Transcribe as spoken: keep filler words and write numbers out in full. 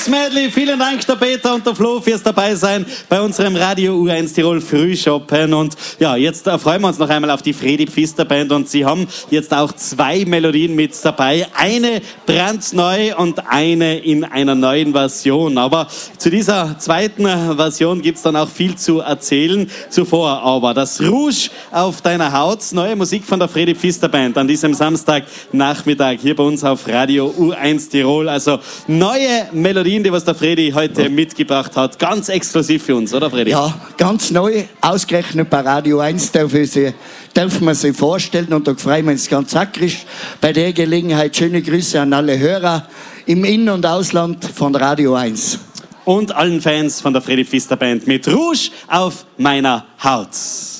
Mix-Medley. Vielen Dank, der Peter und der Flo, fürs Dabeisein bei unserem Radio U eins Tirol Frühschoppen. Und ja, jetzt äh, freuen wir uns noch einmal auf die Fredi Pfister Band. Und sie haben jetzt auch zwei Melodien mit dabei. Eine brandneu und eine in einer neuen Version. Aber zu dieser zweiten Version gibt es dann auch viel zu erzählen. Zuvor aber das Rouge auf deiner Haut. Neue Musik von der Fredi Pfister Band an diesem Samstagnachmittag hier bei uns auf Radio U eins Tirol. Also neue Melodien, die was der Fredi heute mitgebracht hat. Ganz exklusiv für uns, oder Fredi? Ja, ganz neu. Ausgerechnet bei Radio eins dürfen, sie, dürfen wir sie vorstellen. Und da freuen wir uns ganz sakrisch. Bei der Gelegenheit schöne Grüße an alle Hörer im In- und Ausland von Radio eins. Und allen Fans von der Fredi Pfister Band mit Rouge auf meiner Haut.